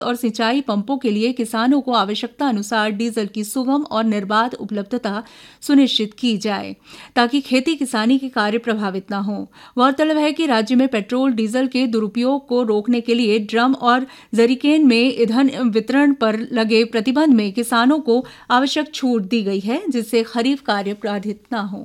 और सिंचाई पंपों के लिए किसानों को आवश्यकता अनुसार डीजल की सुगम और निर्बाध उपलब्धता सुनिश्चित की जाए ताकि खेती किसानी के कार्य प्रभावित न हो। गौरतलब है कि राज्य में पेट्रोल डीजल के दुरुपयोग को रोकने के लिए ड्रम और जरीकेन में ईंधन वितरण पर लगे प्रतिबंध में किसानों को आवश्यक छूट दी गई है, जिससे खरीफ कार्य बाधित न हो।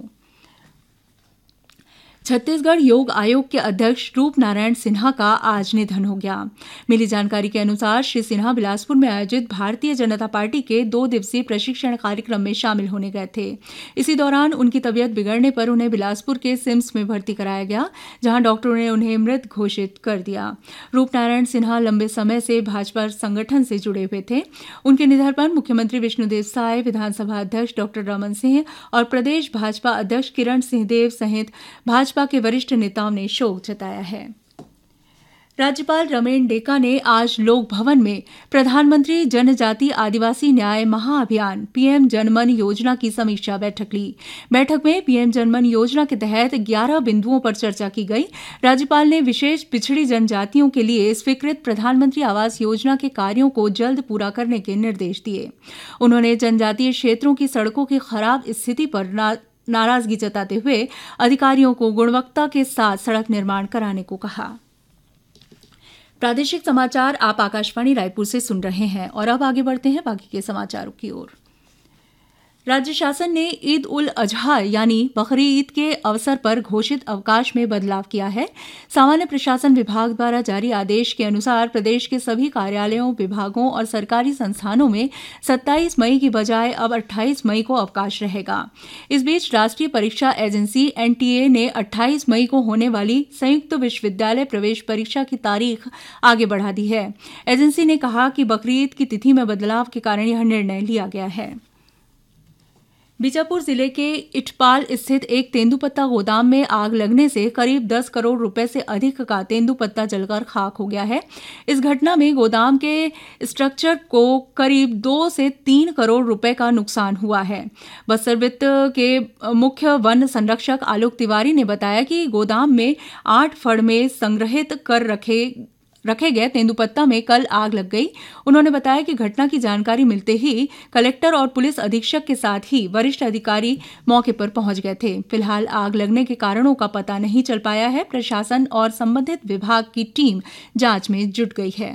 छत्तीसगढ़ योग आयोग के अध्यक्ष रूप नारायण सिन्हा का आज निधन हो गया। मिली जानकारी के अनुसार श्री सिन्हा बिलासपुर में आयोजित भारतीय जनता पार्टी के 2 दिवसीय प्रशिक्षण कार्यक्रम में शामिल होने गए थे। इसी दौरान उनकी तबीयत बिगड़ने पर उन्हें बिलासपुर के सिम्स में भर्ती कराया गया, जहां डॉक्टरों ने उन्हें मृत घोषित कर दिया। रूप नारायण सिन्हा लंबे समय से भाजपा संगठन से जुड़े हुए थे। उनके निधन पर मुख्यमंत्री विष्णुदेव साय, विधानसभा अध्यक्ष डॉक्टर रमन सिंह और प्रदेश भाजपा अध्यक्ष किरण सिंहदेव सहित भाजपा के वरिष्ठ नेताओं ने शोक जताया है। राज्यपाल रमेन डेका ने आज लोक भवन में प्रधानमंत्री जनजातीय आदिवासी न्याय महाअभियान पीएम जनमन योजना की समीक्षा बैठक ली। बैठक में पीएम जनमन योजना के तहत 11 बिंदुओं पर चर्चा की गई। राज्यपाल ने विशेष पिछड़ी जनजातियों के लिए स्वीकृत प्रधानमंत्री आवास योजना के कार्यों को जल्द पूरा करने के निर्देश दिए। उन्होंने जनजातीय क्षेत्रों की सड़कों की खराब स्थिति पर नाराजगी जताते हुए अधिकारियों को गुणवत्ता के साथ सड़क निर्माण कराने को कहा। प्रादेशिक समाचार आप आकाशवाणी रायपुर से सुन रहे हैं और अब आगे बढ़ते हैं बाकी के समाचारों की ओर। राज्य शासन ने ईद उल अजहा यानी बकरी ईद के अवसर पर घोषित अवकाश में बदलाव किया है। सामान्य प्रशासन विभाग द्वारा जारी आदेश के अनुसार प्रदेश के सभी कार्यालयों, विभागों और सरकारी संस्थानों में 27 मई की बजाय अब 28 मई को अवकाश रहेगा। इस बीच राष्ट्रीय परीक्षा एजेंसी एनटीए ने 28 मई को होने वाली संयुक्त विश्वविद्यालय प्रवेश परीक्षा की तारीख आगे बढ़ा दी है। एजेंसी ने कहा कि बकरी ईद की तिथि में बदलाव के कारण यह निर्णय लिया गया है। बीजापुर जिले के इटपाल स्थित एक तेंदुपत्ता गोदाम में आग लगने से करीब 10 करोड़ रुपए से अधिक का तेंदुपत्ता जलकर खाक हो गया है। इस घटना में गोदाम के स्ट्रक्चर को करीब 2 से 3 करोड़ रुपए का नुकसान हुआ है। बस्तर वृत्त के मुख्य वन संरक्षक आलोक तिवारी ने बताया कि गोदाम में 8 फड़ में संग्रहित कर रखे गए तेंदुपत्ता में कल आग लग गई। उन्होंने बताया कि घटना की जानकारी मिलते ही कलेक्टर और पुलिस अधीक्षक के साथ ही वरिष्ठ अधिकारी मौके पर पहुंच गए थे। फिलहाल आग लगने के कारणों का पता नहीं चल पाया है। प्रशासन और संबंधित विभाग की टीम जांच में जुट गई है।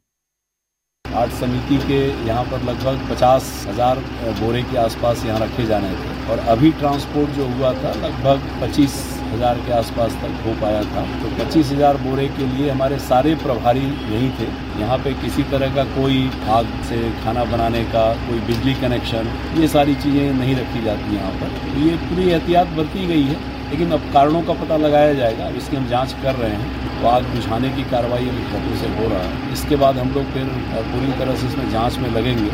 आर्ट समिति के यहाँ पर लगभग 50,000 बोरे के आसपास यहाँ रखे जाने थे और अभी ट्रांसपोर्ट जो हुआ था लगभग 25,000 के आसपास तक हो पाया था। तो 25,000 बोरे के लिए हमारे सारे प्रभारी यहीं थे। यहाँ पे किसी तरह का कोई आग से खाना बनाने का कोई बिजली कनेक्शन, ये सारी चीज़ें नहीं रखी जाती यहाँ पर। तो ये पूरी एहतियात बरती गई है, लेकिन अब कारणों का पता लगाया जाएगा। अब इसकी हम जाँच कर रहे हैं। तो आग बुझाने की कार्रवाई अभी खतरे से हो रहा है। इसके बाद हम लोग फिर पूरी तरह से इसमें जांच में लगेंगे।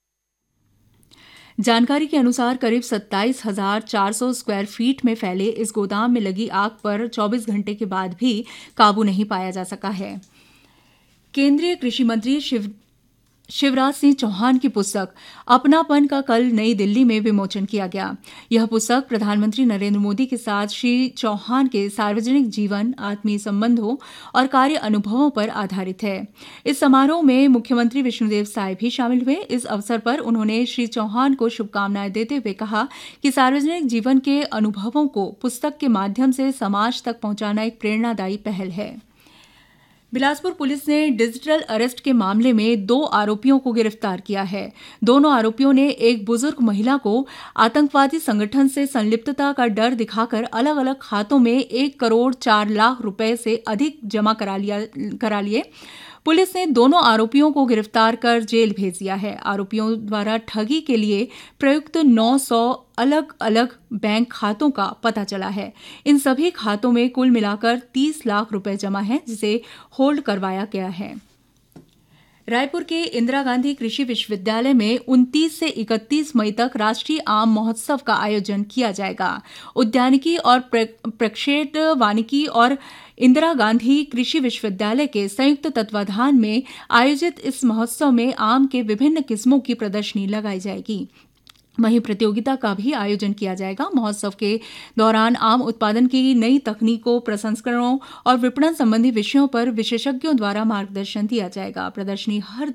जानकारी के अनुसार करीब 27,400 स्क्वायर फीट में फैले इस गोदाम में लगी आग पर 24 घंटे के बाद भी काबू नहीं पाया जा सका है। केंद्रीय कृषि मंत्री शिवराज सिंह चौहान की पुस्तक अपनापन का कल नई दिल्ली में विमोचन किया गया। यह पुस्तक प्रधानमंत्री नरेंद्र मोदी के साथ श्री चौहान के सार्वजनिक जीवन, आत्मीय संबंधों और कार्य अनुभवों पर आधारित है। इस समारोह में मुख्यमंत्री विष्णुदेव साय भी शामिल हुए। इस अवसर पर उन्होंने श्री चौहान को शुभकामनाएं देते हुए कहा कि सार्वजनिक जीवन के अनुभवों को पुस्तक के माध्यम से समाज तक पहुंचाना एक प्रेरणादायी पहल है। बिलासपुर पुलिस ने डिजिटल अरेस्ट के मामले में 2 आरोपियों को गिरफ्तार किया है। दोनों आरोपियों ने एक बुजुर्ग महिला को आतंकवादी संगठन से संलिप्तता का डर दिखाकर अलग अलग खातों में 1 करोड़ 4 लाख रुपए से अधिक जमा करा लिए। पुलिस ने दोनों आरोपियों को गिरफ्तार कर जेल भेज दिया है। आरोपियों द्वारा ठगी के लिए प्रयुक्त 900 अलग अलग बैंक खातों का पता चला है। इन सभी खातों में कुल मिलाकर 30 लाख रुपए जमा हैं, जिसे होल्ड करवाया गया है। रायपुर के इंदिरा गांधी कृषि विश्वविद्यालय में 29 से 31 मई तक राष्ट्रीय आम महोत्सव का आयोजन किया जाएगा। उद्यानिकी और प्रक्षेप वानिकी और इंदिरा गांधी कृषि विश्वविद्यालय के संयुक्त तत्वाधान में आयोजित इस महोत्सव में आम के विभिन्न किस्मों की प्रदर्शनी लगाई जाएगी। वहीं प्रतियोगिता का भी आयोजन किया जाएगा। महोत्सव के दौरान आम उत्पादन की नई तकनीकों, प्रसंस्करणों और विपणन संबंधी विषयों पर विशेषज्ञों द्वारा मार्गदर्शन दिया जाएगा। प्रदर्शनी हर